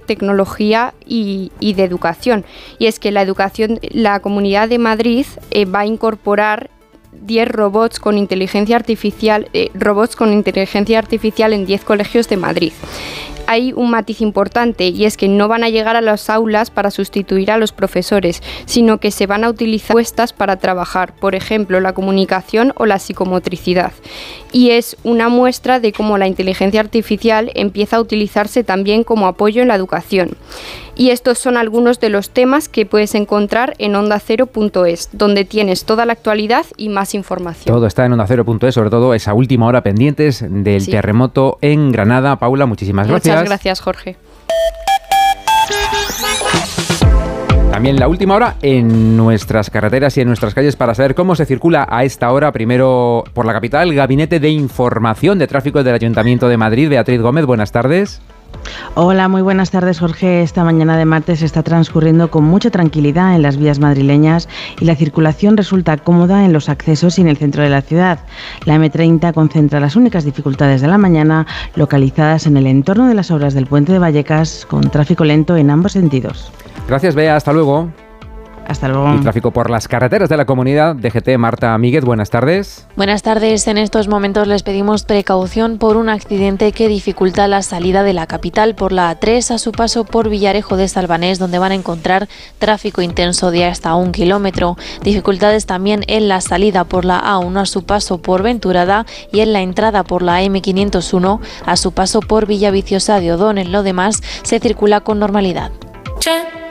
tecnología y de educación. Y es que la Comunidad de Madrid va a incorporar 10 robots con inteligencia artificial en 10 colegios de Madrid. Hay un matiz importante, y es que no van a llegar a las aulas para sustituir a los profesores, sino que se van a utilizar puestas para trabajar, por ejemplo, la comunicación o la psicomotricidad. Y es una muestra de cómo la inteligencia artificial empieza a utilizarse también como apoyo en la educación. Y estos son algunos de los temas que puedes encontrar en ondacero.es, donde tienes toda la actualidad y más información. Todo está en ondacero.es, sobre todo esa última hora pendientes del terremoto en Granada. Paula, muchísimas gracias. Muchas gracias, Jorge. También la última hora en nuestras carreteras y en nuestras calles para saber cómo se circula a esta hora. Primero por la capital, Gabinete de Información de Tráfico del Ayuntamiento de Madrid. Beatriz Gómez, buenas tardes. Hola, muy buenas tardes, Jorge. Esta mañana de martes está transcurriendo con mucha tranquilidad en las vías madrileñas y la circulación resulta cómoda en los accesos y en el centro de la ciudad. La M30 concentra las únicas dificultades de la mañana localizadas en el entorno de las obras del Puente de Vallecas, con tráfico lento en ambos sentidos. Gracias, Bea. Hasta luego. Hasta luego. Y tráfico por las carreteras de la comunidad. DGT, Marta Míguez, buenas tardes. Buenas tardes. En estos momentos les pedimos precaución por un accidente que dificulta la salida de la capital por la A3 a su paso por Villarejo de Salvanés, donde van a encontrar tráfico intenso de hasta 1 kilómetro. Dificultades también en la salida por la A1 a su paso por Venturada y en la entrada por la M501 a su paso por Villaviciosa de Odón. En lo demás se circula con normalidad.